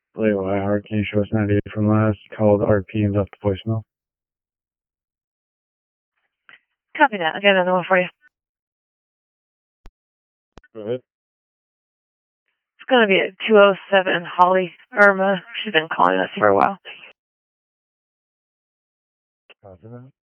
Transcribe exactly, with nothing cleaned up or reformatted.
Wait, why Hurricane Show ninety-eight from last called R P and left voicemail. Copy that. I got another one for you. Go ahead. It's going to be at two oh seven Holly Irma. She's been calling us for a while. Copy that.